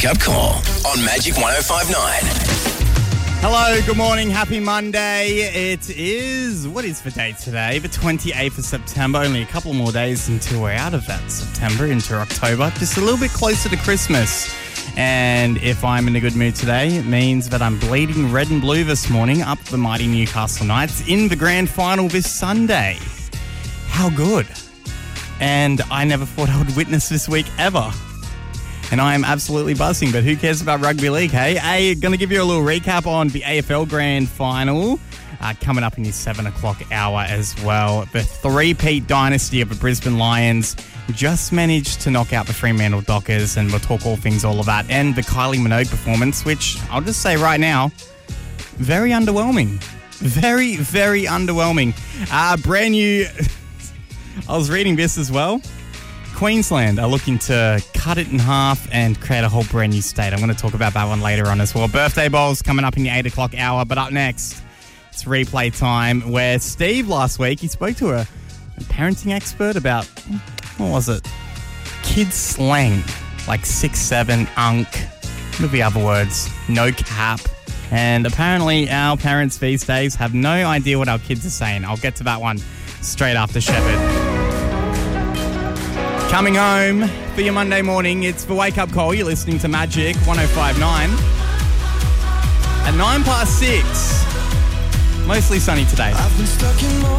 Wake Up Call on Magic 105.9. Hello, good morning, happy Monday. What is the date today? The 28th of September. Only a couple more days until we're out of that September into October. Just a little bit closer to Christmas. And if I'm in a good mood today, it means that I'm bleeding red and blue this morning up the mighty Newcastle Knights in the grand final this Sunday. How good. And I never thought I would witness this week ever. And I am absolutely buzzing, but who cares about rugby league, hey? Going to give you a little recap on the AFL Grand Final coming up in your 7 o'clock hour as well. The three-peat dynasty of the Brisbane Lions just managed to knock out the Fremantle Dockers, and we'll talk all things all of that. And the Kylie Minogue performance, which I'll just say right now, very underwhelming. Very, very underwhelming. Brand new... I was reading this as well. Queensland are looking to cut it in half and create a whole brand new state. I'm going to talk about that one later on as well. Birthday bowls coming up in the 8 o'clock hour. But up next, it's replay time where Steve last week, he spoke to a parenting expert about, what was it? Kids slang, like 6, 7, unk, what are the other words? No cap. And apparently our parents these days have no idea what our kids are saying. I'll get to that one straight after Shepherd. Coming home for your Monday morning, it's the Wake Up Call. You're listening to Magic 105.9. At 6:09, mostly sunny today.